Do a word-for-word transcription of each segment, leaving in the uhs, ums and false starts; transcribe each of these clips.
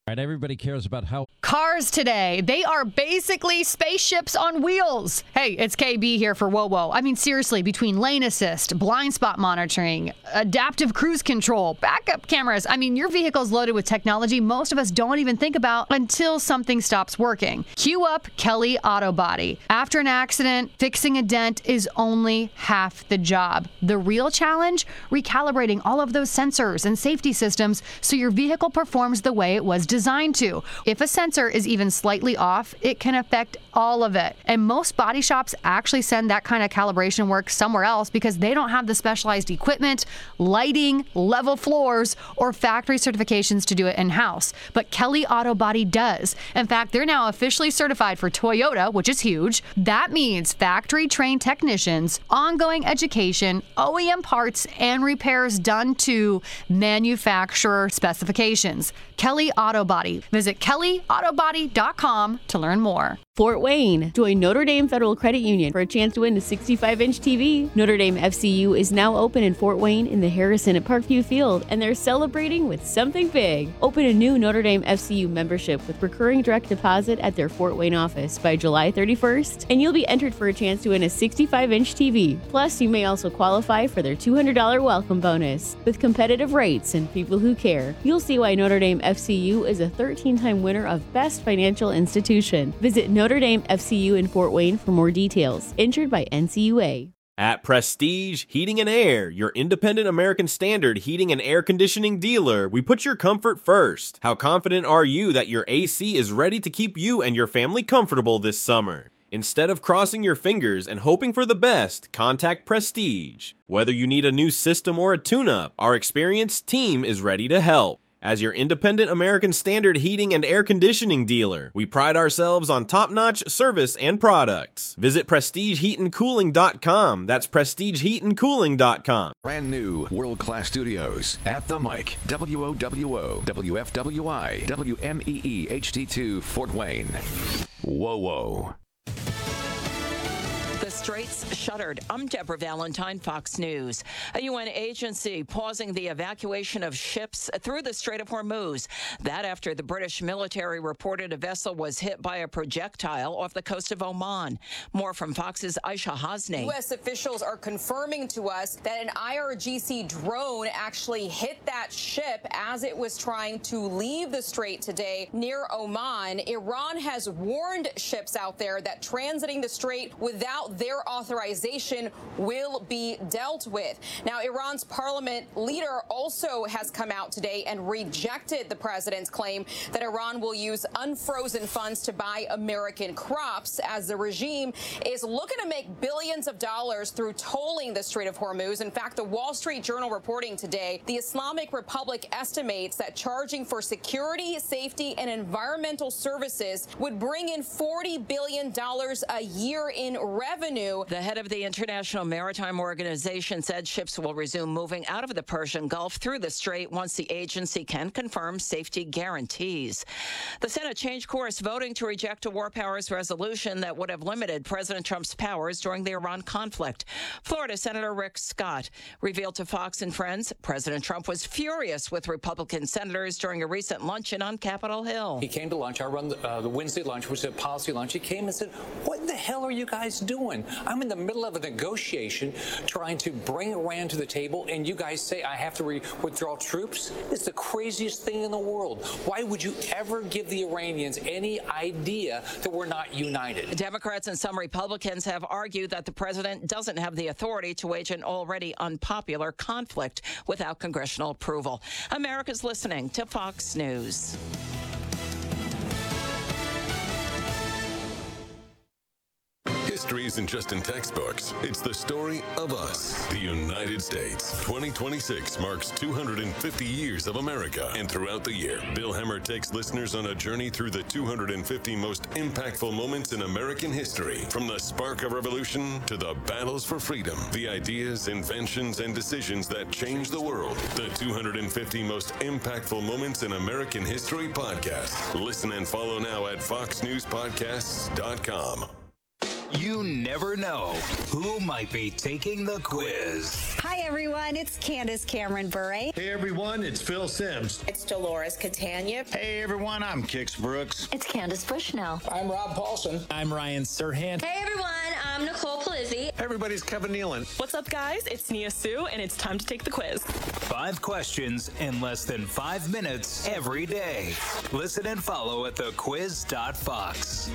Right, everybody cares about how cars today, they are basically spaceships on wheels. Hey, it's K B here for Whoa Whoa. I mean, seriously, between lane assist, blind spot monitoring, adaptive cruise control, backup cameras, I mean, your vehicle's loaded with technology most of us don't even think about until something stops working. Cue up Kelly Auto Body. After an accident, fixing a dent is only half the job. The real challenge? Recalibrating all of those sensors and safety systems so your vehicle performs the way it was designed to. If a sensor is even slightly off, it can affect all of it. And most body shops actually send that kind of calibration work somewhere else because they don't have the specialized equipment, lighting, level floors, or factory certifications to do it in-house. But Kelly Auto Body does. In fact, they're now officially certified for Toyota, which is huge. That means factory-trained technicians, ongoing education, O E M parts, and repairs done to manufacturer specifications. Kelly Auto Body. Visit kelly auto body dot com to learn more. Fort Wayne. Join Notre Dame Federal Credit Union for a chance to win a sixty-five inch T V. Notre Dame F C U is now open in Fort Wayne in the Harrison at Parkview Field, and they're celebrating with something big. Open a new Notre Dame F C U membership with recurring direct deposit at their Fort Wayne office by July thirty-first, and you'll be entered for a chance to win a sixty-five inch T V. Plus, you may also qualify for their two hundred dollars welcome bonus. With competitive rates and people who care, you'll see why Notre Dame F C U is a thirteen-time winner of Best Financial Institution. Visit Notre Dame F C U in Fort Wayne for more details. Insured by N C U A. At Prestige Heating and Air, your independent American Standard heating and air conditioning dealer, we put your comfort first. How confident are you that your A C is ready to keep you and your family comfortable this summer? Instead of crossing your fingers and hoping for the best, contact Prestige. Whether you need a new system or a tune-up, our experienced team is ready to help. As your independent American Standard heating and air conditioning dealer, we pride ourselves on top-notch service and products. Visit prestige heat and cooling dot com. That's prestige heat and cooling dot com. Brand new world-class studios at the mic. W O W O, W F W I, W M E E H D two, Fort Wayne. Whoa, whoa. The Straits shuttered. I'm Deborah Valentine, Fox News. A U N agency pausing the evacuation of ships through the Strait of Hormuz. That after the British military reported a vessel was hit by a projectile off the coast of Oman. More from Fox's Aisha Hasni. U S officials are confirming to us that an I R G C drone actually hit that ship as it was trying to leave the strait today near Oman. Iran has warned ships out there that transiting the strait without their authorization will be dealt with. Now, Iran's parliament leader also has come out today and rejected the president's claim that Iran will use unfrozen funds to buy American crops, as the regime is looking to make billions of dollars through tolling the Strait of Hormuz. In fact, the Wall Street Journal reporting today, the Islamic Republic estimates that charging for security, safety, and environmental services would bring in forty billion dollars a year in revenue. The head of the International Maritime Organization said ships will resume moving out of the Persian Gulf through the strait once the agency can confirm safety guarantees. The Senate changed course, voting to reject a war powers resolution that would have limited President Trump's powers during the Iran conflict. Florida Senator Rick Scott revealed to Fox and Friends President Trump was furious with Republican senators during a recent luncheon on Capitol Hill. He came to lunch. I run the, uh, the Wednesday lunch, which is a policy lunch. He came and said, "What the hell are you guys doing? I'm in the middle of a negotiation trying to bring Iran to the table, and you guys say I have to re- withdraw troops? It's the craziest thing in the world. Why would you ever give the Iranians any idea that we're not united?" Democrats and some Republicans have argued that the president doesn't have the authority to wage an already unpopular conflict without congressional approval. America's listening to Fox News. History isn't just in textbooks. It's the story of us, the United States. twenty twenty-six marks two hundred fifty years of America. And throughout the year, Bill Hemmer takes listeners on a journey through the two hundred fifty most impactful moments in American history. From the spark of revolution to the battles for freedom, the ideas, inventions, and decisions that changed the world. The two hundred fifty most impactful moments in American history podcast. Listen and follow now at fox news podcasts dot com. You never know who might be taking the quiz. Hi, everyone. It's Candace Cameron Bure. Hey, everyone. It's Phil Sims. It's Dolores Catania. Hey, everyone. I'm Kix Brooks. It's Candace Bushnell. I'm Rob Paulson. I'm Ryan Serhant. Hey, everyone. I'm Nicole Palizzi. Everybody's Kevin Nealon. What's up, guys? It's Nia Sue, and it's time to take the quiz. Five questions in less than five minutes every day. Listen and follow at the quiz dot fox.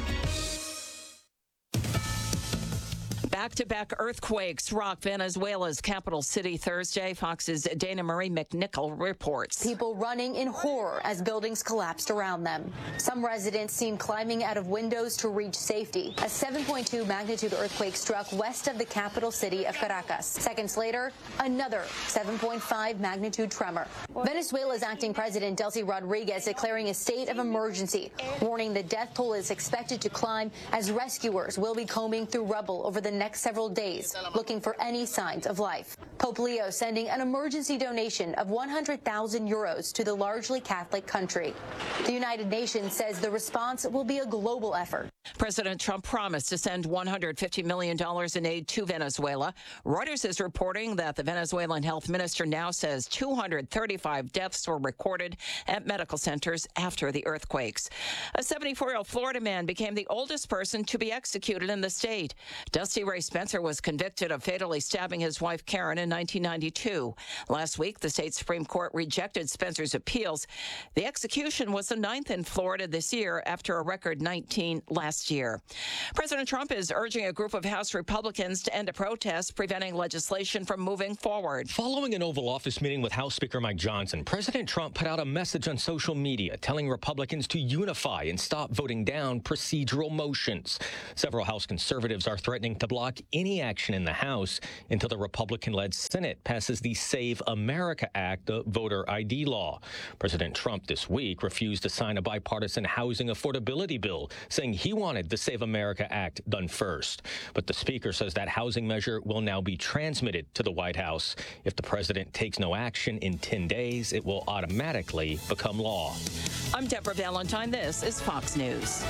Back-to-back earthquakes rock Venezuela's capital city Thursday. Fox's Dana Marie McNichol reports. People running in horror as buildings collapsed around them. Some residents seen climbing out of windows to reach safety. A seven point two magnitude earthquake struck west of the capital city of Caracas. Seconds later, another seven point five magnitude tremor. Venezuela's acting president Delcy Rodriguez declaring a state of emergency, warning the death toll is expected to climb as rescuers will be combing through rubble over the next several days, looking for any signs of life. Pope Leo sending an emergency donation of one hundred thousand euros to the largely Catholic country. The United Nations says the response will be a global effort. President Trump promised to send one hundred fifty million dollars in aid to Venezuela. Reuters is reporting that the Venezuelan health minister now says two hundred thirty-five deaths were recorded at medical centers after the earthquakes. A seventy-four-year-old Florida man became the oldest person to be executed in the state. Dusty Ray Spencer was convicted of fatally stabbing his wife Karen in nineteen ninety-two. Last week, the state Supreme Court rejected Spencer's appeals. The execution was the ninth in Florida this year after a record nineteen last year. President Trump is urging a group of House Republicans to end a protest preventing legislation from moving forward. Following an Oval Office meeting with House Speaker Mike Johnson, President Trump put out a message on social media telling Republicans to unify and stop voting down procedural motions. Several House conservatives are threatening to block any action in the House until the Republican-led Senate passes the Save America Act, the voter I D law. President Trump this week refused to sign a bipartisan housing affordability bill, saying he wanted the Save America Act done first. But the speaker says that housing measure will now be transmitted to the White House. If the president takes no action in ten days, it will automatically become law. I'm Deborah Valentine. This is Fox News.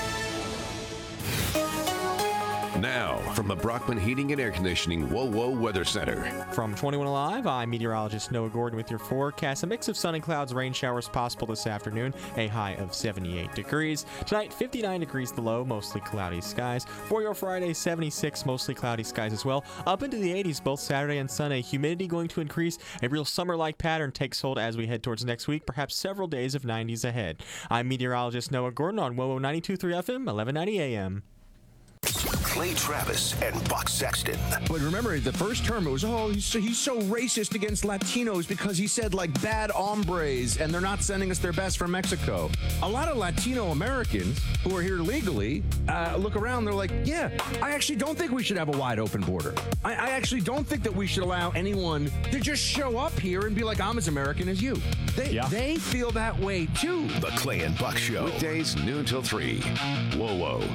Now, from the Brockman Heating and Air Conditioning Whoa Whoa Weather Center. From twenty-one Alive, I'm meteorologist Noah Gordon with your forecast. A mix of sun and clouds, rain showers possible this afternoon. A high of seventy-eight degrees. Tonight, fifty-nine degrees the low, mostly cloudy skies. For your Friday, seventy-six, mostly cloudy skies as well. Up into the eighties both Saturday and Sunday. Humidity going to increase. A real summer-like pattern takes hold as we head towards next week. Perhaps several days of nineties ahead. I'm meteorologist Noah Gordon on Whoa Whoa ninety-two point three F M, eleven ninety A M. Clay Travis and Buck Sexton. But remember, the first term, it was, oh, he's so, he's so racist against Latinos because he said, like, bad hombres, and they're not sending us their best from Mexico. A lot of Latino Americans who are here legally uh, look around, they're like, yeah, I actually don't think we should have a wide open border. I, I actually don't think that we should allow anyone to just show up here and be like, I'm as American as you. They, yeah. they feel that way, too. The Clay and Buck Show. Weekdays, noon till three. Whoa, whoa.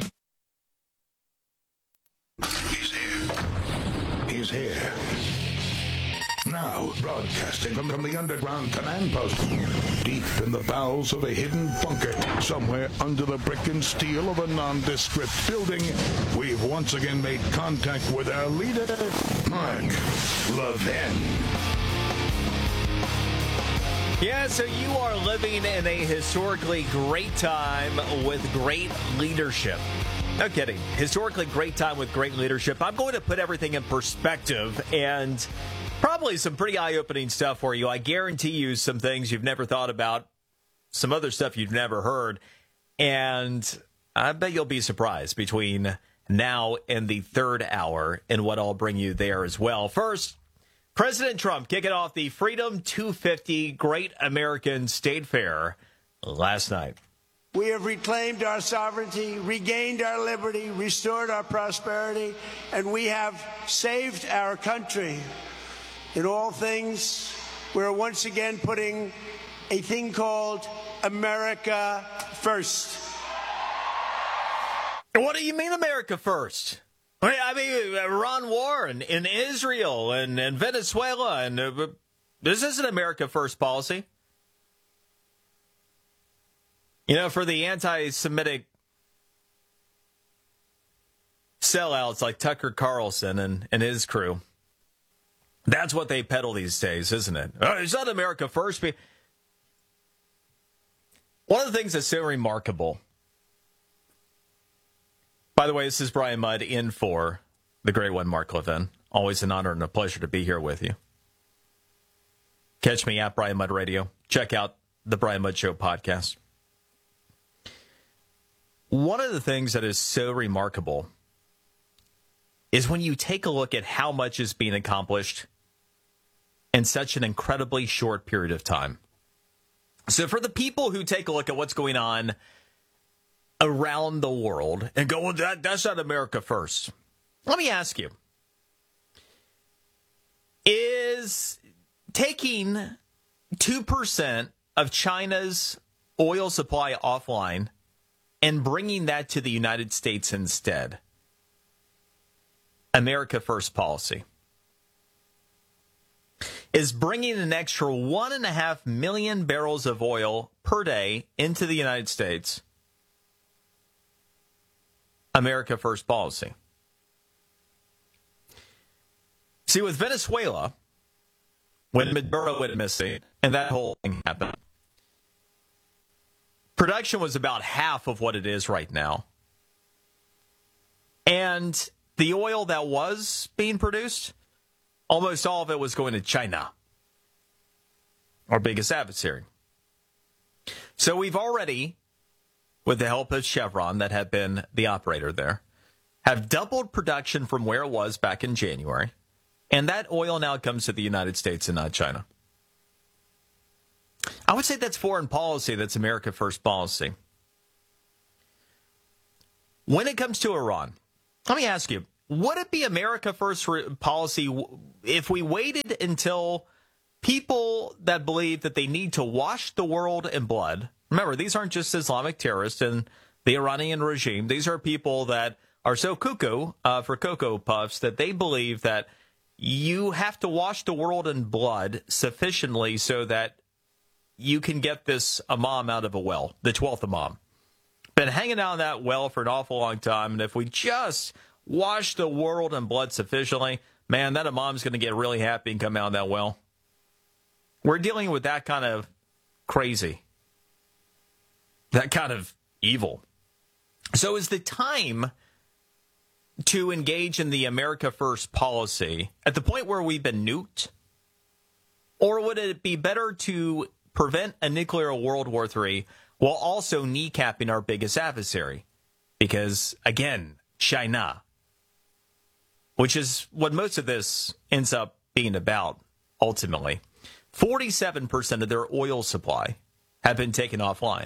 He's here. He's here. Now, broadcasting from, from the underground command post, deep in the bowels of a hidden bunker, somewhere under the brick and steel of a nondescript building, we've once again made contact with our leader, Mark Levin. Yeah, so you are living in a historically great time with great leadership. No kidding. Historically great time with great leadership. I'm going to put everything in perspective and probably some pretty eye-opening stuff for you. I guarantee you some things you've never thought about, some other stuff you've never heard, and I bet you'll be surprised between now and the third hour and what I'll bring you there as well. First, President Trump kicking off the Freedom two fifty Great American State Fair last night. We have reclaimed our sovereignty, regained our liberty, restored our prosperity, and we have saved our country. In all things, we're once again putting a thing called America first. What do you mean America first? I mean, Iran war and in Israel and, and Venezuela, and uh, this isn't America first policy. You know, for the anti-Semitic sellouts like Tucker Carlson and, and his crew. That's what they peddle these days, isn't it? Oh, it's not America first. One of the things that's so remarkable, by the way, this is Brian Mudd in for the great one, Mark Levin. Always an honor and a pleasure to be here with you. Catch me at Brian Mudd Radio. Check out the Brian Mudd Show podcast. One of the things that is so remarkable is when you take a look at how much is being accomplished in such an incredibly short period of time. So for the people who take a look at what's going on around the world and go, well, that, that's not America first. Let me ask you, is taking two percent of China's oil supply offline and bringing that to the United States instead America first policy? Is bringing an extra one and a half million barrels of oil per day into the United States America first policy? See, with Venezuela, when Maduro went missing and that whole thing happened, production was about half of what it is right now. And the oil that was being produced, almost all of it was going to China, our biggest adversary. So we've already, with the help of Chevron, that have been the operator there, have doubled production from where it was back in January. And that oil now comes to the United States and not China. I would say that's foreign policy. That's America first policy. When it comes to Iran, let me ask you, would it be America first policy if we waited until people that believe that they need to wash the world in blood? Remember, these aren't just Islamic terrorists and the Iranian regime. These are people that are so cuckoo uh, for Cocoa Puffs that they believe that you have to wash the world in blood sufficiently so that you can get this imam out of a well, the twelfth imam. Been hanging out in that well for an awful long time, and if we just wash the world in blood sufficiently, man, that imam's going to get really happy and come out of that well. We're dealing with that kind of crazy, that kind of evil. So is the time to engage in the America First policy at the point where we've been nuked? Or would it be better to prevent a nuclear World War Three while also kneecapping our biggest adversary? Because, again, China, which is what most of this ends up being about, ultimately. forty-seven percent of their oil supply have been taken offline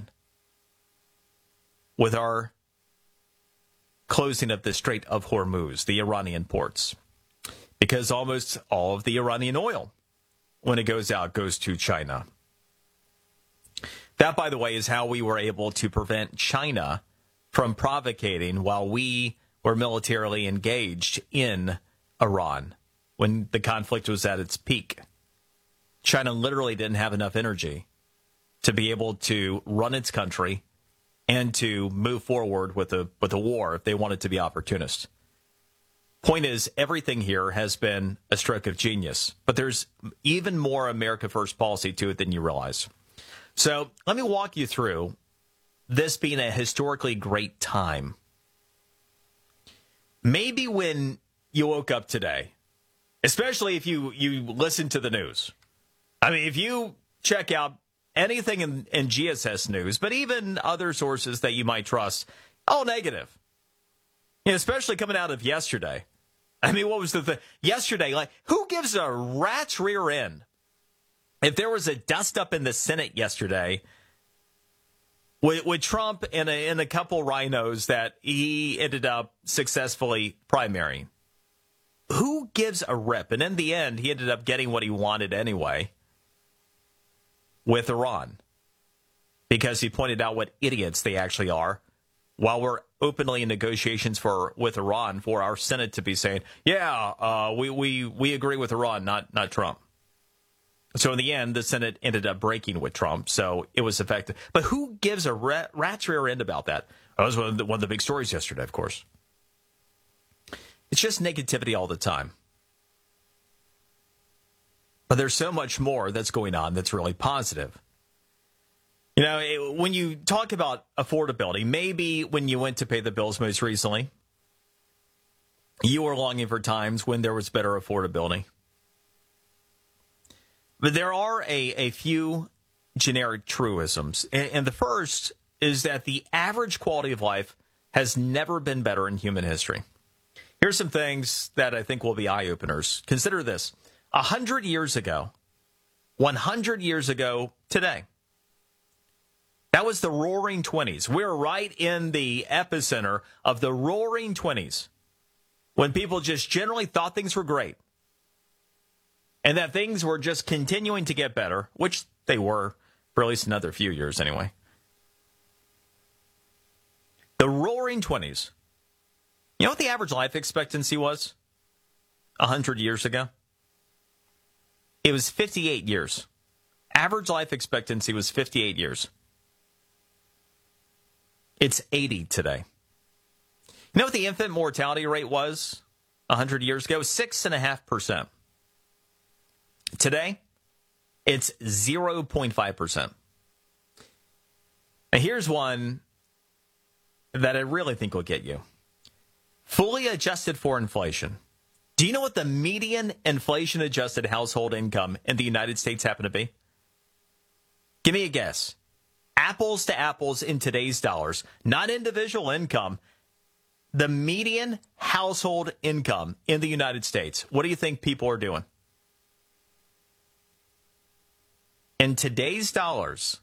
with our closing of the Strait of Hormuz, the Iranian ports, because almost all of the Iranian oil, when it goes out, goes to China. That, by the way, is how we were able to prevent China from provocating while we were militarily engaged in Iran when the conflict was at its peak. China literally didn't have enough energy to be able to run its country and to move forward with a with a war if they wanted to be opportunists. Point is, everything here has been a stroke of genius, but there's even more America First policy to it than you realize. So let me walk you through this being a historically great time. Maybe when you woke up today, especially if you, you listen to the news. I mean, if you check out anything in, in G S S News, but even other sources that you might trust, all negative. You know, especially coming out of yesterday. I mean, what was the thing? Yesterday, like, who gives a rat's rear end? If there was a dust-up in the Senate yesterday with, with Trump and a, and a couple rhinos that he ended up successfully primarying, who gives a rip? And in the end, he ended up getting what he wanted anyway with Iran, because he pointed out what idiots they actually are, while we're openly in negotiations for with Iran for our Senate to be saying, yeah, uh, we, we, we agree with Iran, not not Trump. So in the end, the Senate ended up breaking with Trump, so it was effective. But who gives a rat, rat's rear end about that? That was one of, the, one of the big stories yesterday, of course. It's just negativity all the time. But there's so much more that's going on that's really positive. You know, it, when you talk about affordability, maybe when you went to pay the bills most recently, you were longing for times when there was better affordability. But there are a, a few generic truisms. And, and the first is that the average quality of life has never been better in human history. Here's some things that I think will be eye-openers. Consider this. A hundred years ago, one hundred years ago today, that was the Roaring Twenties. We're right in the epicenter of the Roaring Twenties, when people just generally thought things were great and that things were just continuing to get better, which they were for at least another few years anyway. The Roaring Twenties. You know what the average life expectancy was a hundred years ago? It was fifty-eight years. Average life expectancy was fifty-eight years. It's eighty today. You know what the infant mortality rate was a hundred years ago? six point five percent. Today, it's zero point five percent. And here's one that I really think will get you. Fully adjusted for inflation. Do you know what the median inflation-adjusted household income in the United States happen to be? Give me a guess. Apples to apples in today's dollars, not individual income. The median household income in the United States. What do you think people are doing? In today's dollars,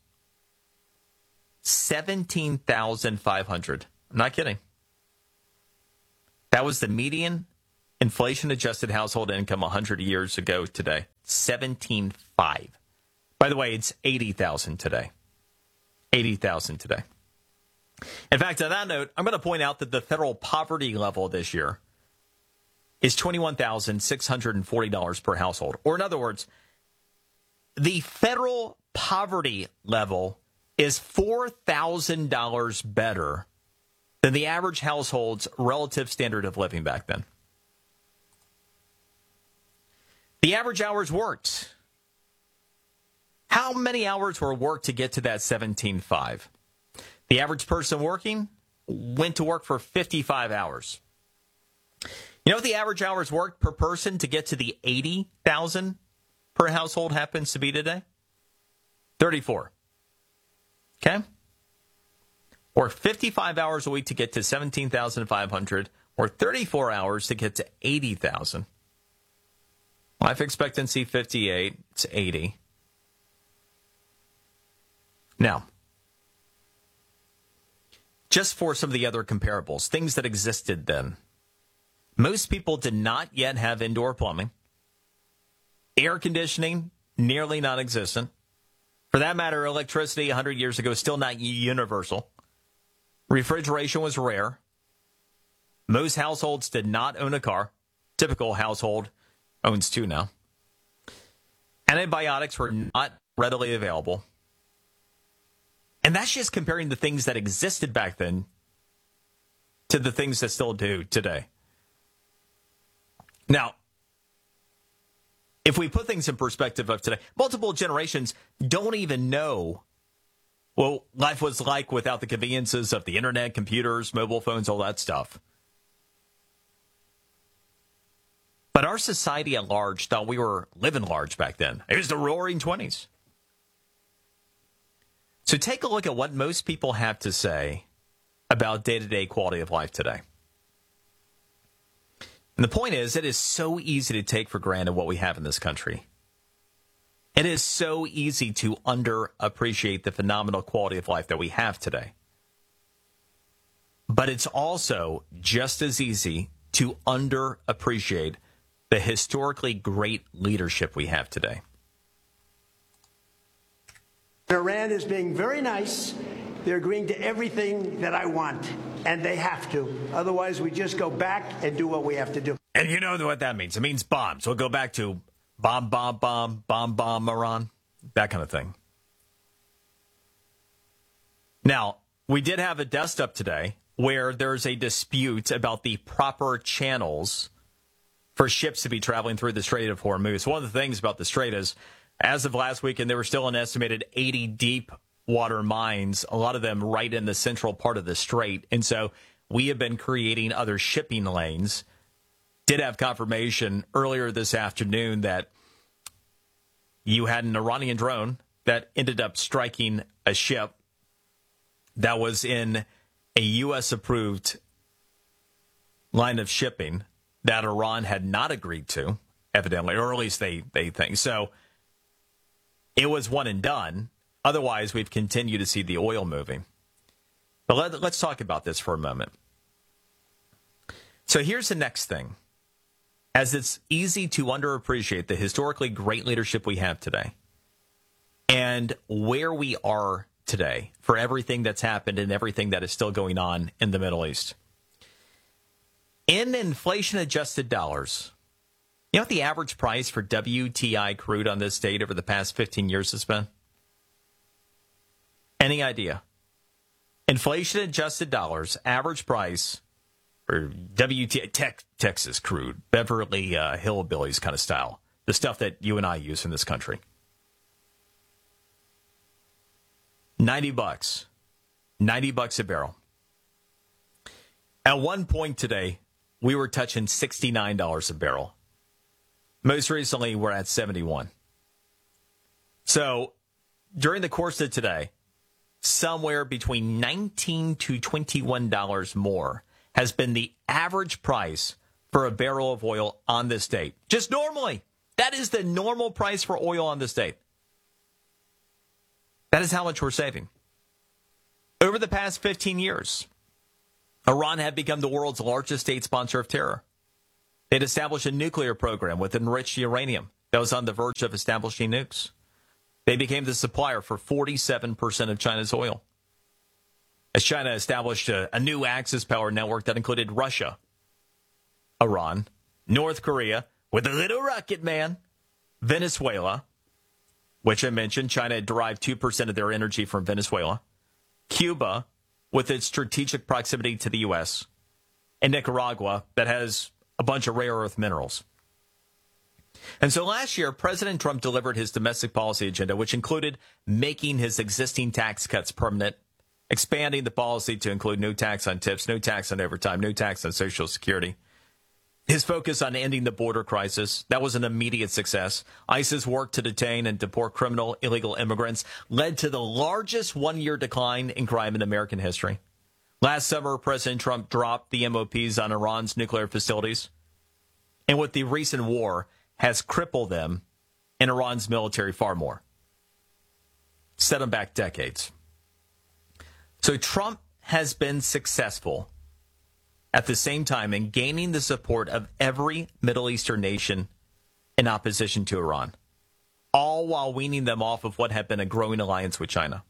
seventeen thousand five hundred dollars. I'm not kidding. That was the median inflation-adjusted household income one hundred years ago today. seventeen thousand five hundred dollars. By the way, it's eighty thousand dollars today. eighty thousand dollars today. In fact, on that note, I'm going to point out that the federal poverty level this year is twenty-one thousand six hundred forty dollars per household. Or in other words, the federal poverty level is four thousand dollars better than the average household's relative standard of living back then. The average hours worked. How many hours were worked to get to that seventeen thousand five hundred? The average person working went to work for fifty-five hours. You know what the average hours worked per person to get to the eighty thousand per household happens to be today? thirty-four. Okay? Or fifty-five hours a week to get to seventeen thousand five hundred, or thirty-four hours to get to eighty thousand. Life expectancy fifty-eight, it's eighty. Now, just for some of the other comparables, things that existed then. Most people did not yet have indoor plumbing. Air conditioning, nearly non-existent. For that matter, electricity one hundred years ago, still not universal. Refrigeration was rare. Most households did not own a car. Typical household owns two now. Antibiotics were not readily available. And that's just comparing the things that existed back then to the things that still do today. Now, if we put things in perspective of today, multiple generations don't even know what life was like without the conveniences of the internet, computers, mobile phones, all that stuff. But our society at large thought we were living large back then. It was the Roaring Twenties. So take a look at what most people have to say about day-to-day quality of life today. And the point is, it is so easy to take for granted what we have in this country. It is so easy to underappreciate the phenomenal quality of life that we have today. But it's also just as easy to underappreciate the historically great leadership we have today. Iran is being very nice. They're agreeing to everything that I want, and they have to. Otherwise, we just go back and do what we have to do. And you know what that means. It means bombs. We'll go back to bomb, bomb, bomb, bomb, bomb, Iran, that kind of thing. Now, we did have a dust up today where there's a dispute about the proper channels for ships to be traveling through the Strait of Hormuz. One of the things about the Strait is, as of last weekend, there were still an estimated eighty deep water mines, a lot of them right in the central part of the Strait. And so we have been creating other shipping lanes. Did have confirmation earlier this afternoon that you had an Iranian drone that ended up striking a ship that was in a U S-approved line of shipping that Iran had not agreed to, evidently, or at least they, they think. So it was one and done. Otherwise, we've continued to see the oil moving. But let, let's talk about this for a moment. So here's the next thing. As it's easy to underappreciate the historically great leadership we have today and where we are today for everything that's happened and everything that is still going on in the Middle East. In inflation-adjusted dollars, you know what the average price for W T I crude on this date over the past fifteen years has been? Any idea? Inflation-adjusted dollars, average price for W T I, tech, Texas crude, Beverly uh, Hillbillies kind of style, the stuff that you and I use in this country. ninety bucks. ninety bucks a barrel. At one point today, we were touching sixty-nine dollars a barrel. Most recently, we're at seventy-one. So, during the course of today, somewhere between nineteen to twenty-one dollars more has been the average price for a barrel of oil on this date. Just normally. That is the normal price for oil on this date. That is how much we're saving. Over the past fifteen years, Iran had become the world's largest state sponsor of terror. They'd established a nuclear program with enriched uranium that was on the verge of establishing nukes. They became the supplier for forty-seven percent of China's oil. As China established a, a new Axis power network that included Russia, Iran, North Korea, with a little rocket man, Venezuela, which I mentioned, China derived two percent of their energy from Venezuela, Cuba, with its strategic proximity to the U S, and Nicaragua, that has a bunch of rare earth minerals. And so last year, President Trump delivered his domestic policy agenda, which included making his existing tax cuts permanent, expanding the policy to include no tax on tips, no tax on overtime, no tax on Social Security. His focus on ending the border crisis, that was an immediate success. ICE's work to detain and deport criminal illegal immigrants led to the largest one-year decline in crime in American history. Last summer, President Trump dropped the M O Ps on Iran's nuclear facilities. And with the recent war, has crippled them and Iran's military far more. Set them back decades. So Trump has been successful at the same time in gaining the support of every Middle Eastern nation in opposition to Iran, all while weaning them off of what had been a growing alliance with China.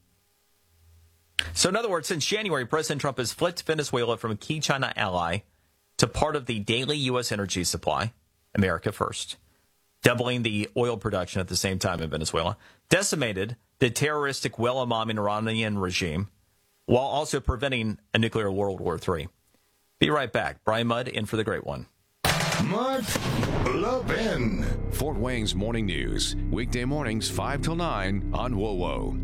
So in other words, since January, President Trump has flipped Venezuela from a key China ally to part of the daily U S energy supply, America first, doubling the oil production at the same time in Venezuela, decimated the terroristic, well-immaming Iranian regime, while also preventing a nuclear World War Three. Be right back. Brian Mudd in for the great one. Mark Levin. Fort Wayne's Morning News. Weekday mornings five till nine on W O W O.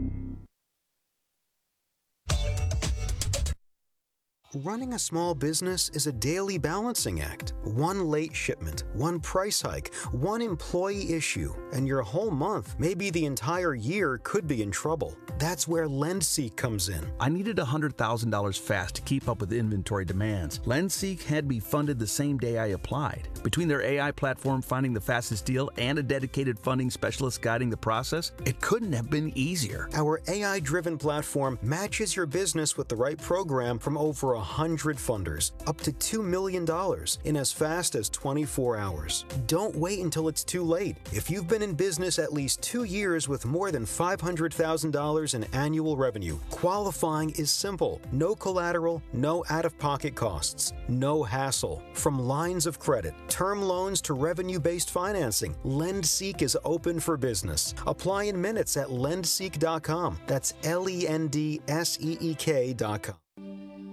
Running a small business is a daily balancing act. One late shipment, one price hike, one employee issue, and your whole month, maybe the entire year, could be in trouble. That's where LendSeek comes in. I needed one hundred thousand dollars fast to keep up with inventory demands. LendSeek had me funded the same day I applied. Between their A I platform finding the fastest deal and a dedicated funding specialist guiding the process, it couldn't have been easier. Our A I-driven platform matches your business with the right program from over one hundred funders, up to two million dollars in as fast as twenty-four hours. Don't wait until it's too late. If you've been in business at least two years with more than five hundred thousand dollars in annual revenue, qualifying is simple. No collateral, no out-of-pocket costs, no hassle. From lines of credit, term loans to revenue-based financing, LendSeek is open for business. Apply in minutes at lendseek dot com. That's L E N D S E E K dot com.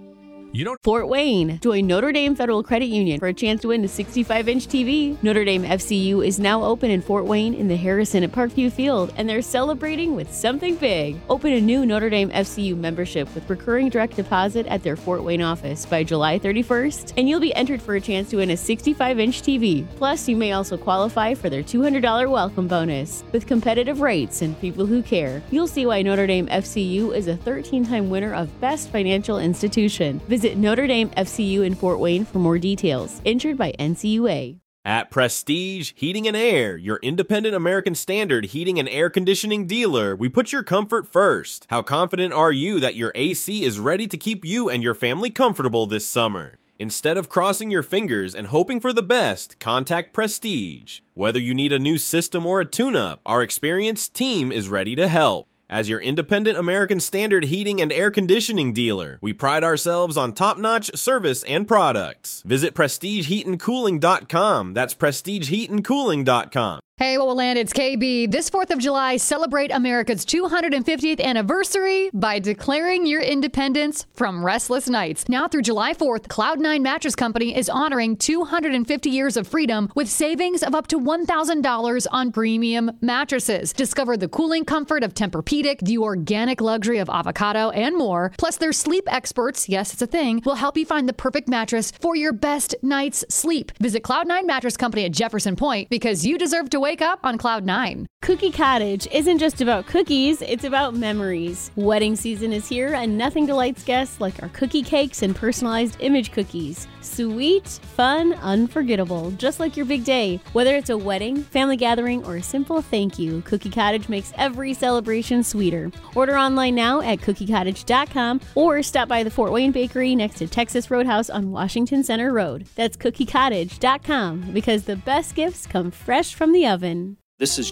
You don't. Fort Wayne. Join Notre Dame Federal Credit Union for a chance to win a sixty-five inch T V. Notre Dame F C U is now open in Fort Wayne in the Harrison at Parkview Field, and they're celebrating with something big. Open a new Notre Dame F C U membership with recurring direct deposit at their Fort Wayne office by July thirty-first, and you'll be entered for a chance to win a sixty-five inch T V. Plus, you may also qualify for their two hundred dollars welcome bonus. With competitive rates and people who care, you'll see why Notre Dame F C U is a thirteen-time winner of Best Financial Institution. Visit Notre Dame F C U in Fort Wayne for more details. Insured by N C U A. At Prestige Heating and Air, your independent American Standard heating and air conditioning dealer, we put your comfort first. How confident are you that your A C is ready to keep you and your family comfortable this summer? Instead of crossing your fingers and hoping for the best, contact Prestige. Whether you need a new system or a tune-up, our experienced team is ready to help. As your independent American Standard heating and air conditioning dealer, we pride ourselves on top-notch service and products. Visit prestige heat and cooling dot com. That's prestige heat and cooling dot com. Hey, what will land? It's K B. This fourth of July, celebrate America's two hundred fiftieth anniversary by declaring your independence from restless nights. Now through July fourth, Cloud nine Mattress Company is honoring two hundred fifty years of freedom with savings of up to one thousand dollars on premium mattresses. Discover the cooling comfort of Tempur-Pedic, the organic luxury of avocado, and more. Plus, their sleep experts, yes, it's a thing, will help you find the perfect mattress for your best night's sleep. Visit Cloud nine Mattress Company at Jefferson Point because you deserve to wake up on Cloud nine. Cookie Cottage isn't just about cookies, it's about memories. Wedding season is here, and nothing delights guests like our cookie cakes and personalized image cookies. Sweet, fun, unforgettable, just like your big day. Whether it's a wedding, family gathering, or a simple thank you, Cookie Cottage makes every celebration sweeter. Order online now at cookie cottage dot com or stop by the Fort Wayne Bakery next to Texas Roadhouse on Washington Center Road. That's cookie cottage dot com because the best gifts come fresh from the oven. This is